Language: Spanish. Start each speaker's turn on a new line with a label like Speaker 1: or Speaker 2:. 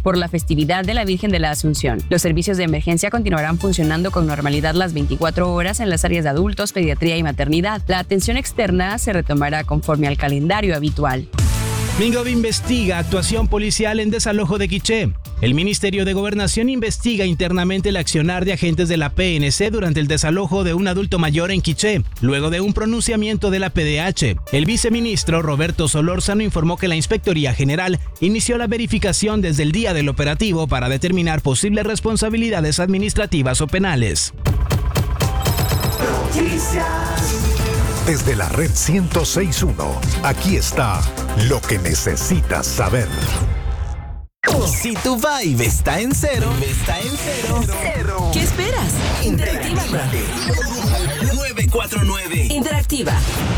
Speaker 1: por la festividad de la Virgen de la Asunción. Los servicios de emergencia continuarán funcionando con normalidad las 24 horas en las áreas de adultos, pediatría y maternidad. La atención externa se retomará conforme al calendario habitual.
Speaker 2: Mingob investiga actuación policial en desalojo de Quiché. El Ministerio de Gobernación investiga internamente el accionar de agentes de la PNC durante el desalojo de un adulto mayor en Quiché, luego de un pronunciamiento de la PDH. El viceministro Roberto Solórzano informó que la Inspectoría General inició la verificación desde el día del operativo para determinar posibles responsabilidades administrativas o penales.
Speaker 3: Desde la red 106.1, aquí está lo que necesitas saber.
Speaker 4: Si tu vibe está en cero,
Speaker 5: ¿Qué esperas? Interactiva.
Speaker 4: 949.
Speaker 5: Interactiva.